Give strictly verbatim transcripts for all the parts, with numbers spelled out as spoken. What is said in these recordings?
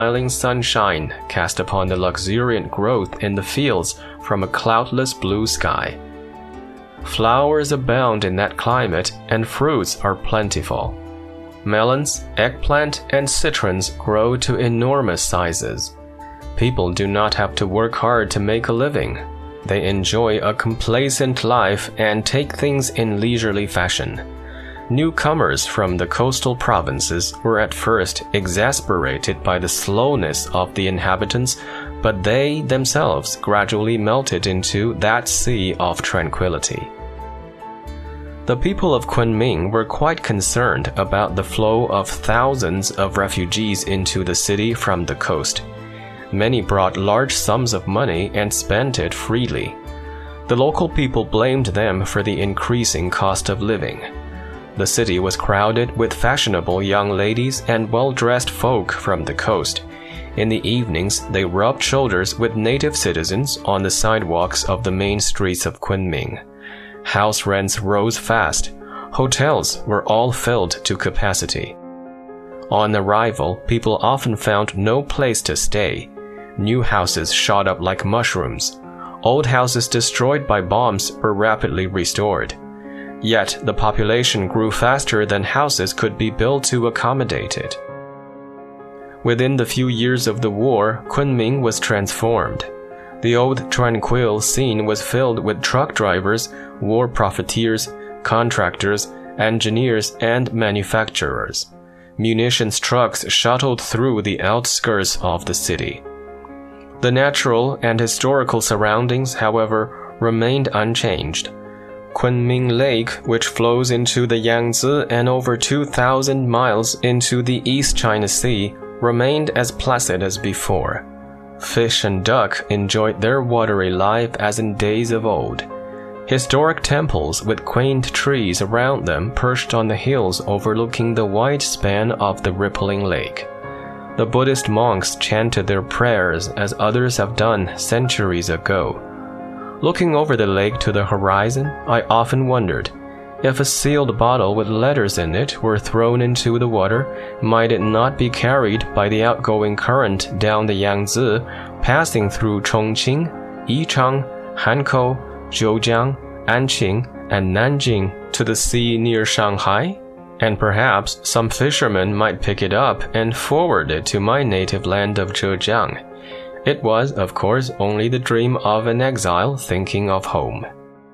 smiling sunshine cast upon the luxuriant growth in the fields from a cloudless blue sky. Flowers abound in that climate, and fruits are plentiful. Melons, eggplant, and citrons grow to enormous sizes. People do not have to work hard to make a living. They enjoy a complacent life and take things in leisurely fashion. Newcomers from the coastal provinces were at first exasperated by the slowness of the inhabitants, but they themselves gradually melted into that sea of tranquility. The people of Kunming were quite concerned about the flow of thousands of refugees into the city from the coast. Many brought large sums of money and spent it freely. The local people blamed them for the increasing cost of living. The city was crowded with fashionable young ladies and well-dressed folk from the coast. In the evenings, they rubbed shoulders with native citizens on the sidewalks of the main streets of Kunming. House rents rose fast. Hotels were all filled to capacity. On arrival, people often found no place to stay. New houses shot up like mushrooms. Old houses destroyed by bombs were rapidly restored. Yet, the population grew faster than houses could be built to accommodate it. Within the few years of the war, Kunming was transformed. The old tranquil scene was filled with truck drivers, war profiteers, contractors, engineers, and manufacturers. Munitions trucks shuttled through the outskirts of the city. The natural and historical surroundings, however, remained unchanged. Kunming Lake, which flows into the Yangtze and over two thousand miles into the East China Sea, remained as placid as before. Fish and duck enjoyed their watery life as in days of old. Historic temples with quaint trees around them perched on the hills overlooking the wide span of the rippling lake. The Buddhist monks chanted their prayers as others have done centuries ago. Looking over the lake to the horizon, I often wondered, if a sealed bottle with letters in it were thrown into the water, might it not be carried by the outgoing current down the Yangtze, passing through Chongqing, Yichang, Hankou, Zhoujiang, Anqing, and Nanjing to the sea near Shanghai? And perhaps some fisherman might pick it up and forward it to my native land of Zhejiang. It was, of course, only the dream of an exile thinking of home.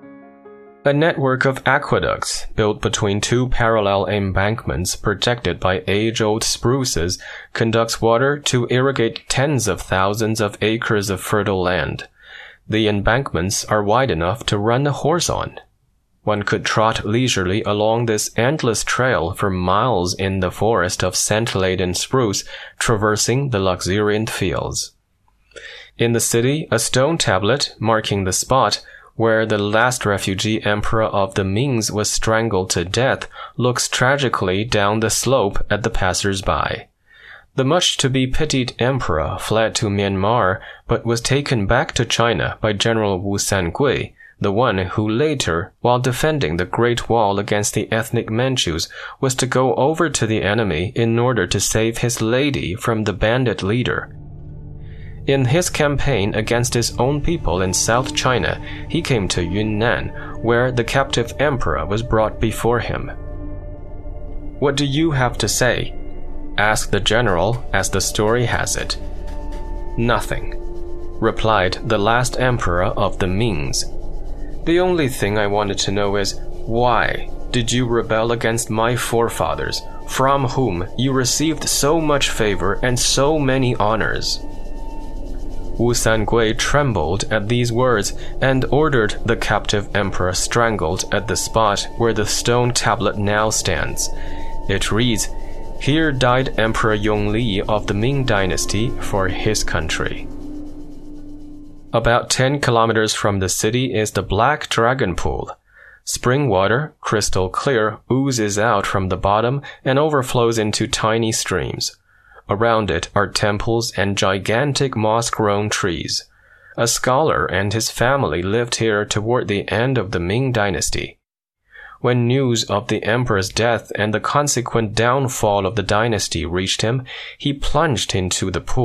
A network of aqueducts, built between two parallel embankments protected by age-old spruces, conducts water to irrigate tens of thousands of acres of fertile land. The embankments are wide enough to run a horse on. One could trot leisurely along this endless trail for miles in the forest of scent-laden spruce, traversing the luxuriant fields. In the city, a stone tablet marking the spot where the last refugee emperor of the Mings was strangled to death looks tragically down the slope at the passers-by. The much-to-be-pitied emperor fled to Myanmar but was taken back to China by General Wu Sangui, the one who later, while defending the Great Wall against the ethnic Manchus, was to go over to the enemy in order to save his lady from the bandit leader. In his campaign against his own people in South China, he came to Yunnan, where the captive emperor was brought before him. "What do you have to say?" asked the general, as the story has it. "Nothing," replied the last emperor of the Mings. "The only thing I wanted to know is, why did you rebel against my forefathers, from whom you received so much favor and so many honors?" Wu Sangui trembled at these words and ordered the captive emperor strangled at the spot where the stone tablet now stands. It reads, "Here died Emperor Yongli of the Ming Dynasty for his country." About ten kilometers from the city is the Black Dragon Pool. Spring water, crystal clear, oozes out from the bottom and overflows into tiny streams. Around it are temples and gigantic moss-grown trees. A scholar and his family lived here toward the end of the Ming Dynasty. When news of the emperor's death and the consequent downfall of the dynasty reached him, he plunged into the pool